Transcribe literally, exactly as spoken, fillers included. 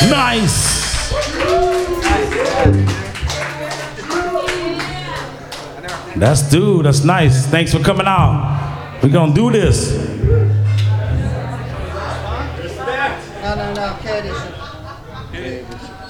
Nice. That's dude. That's nice. Thanks for coming out. We're gonna do this. No, no, no. Katie should.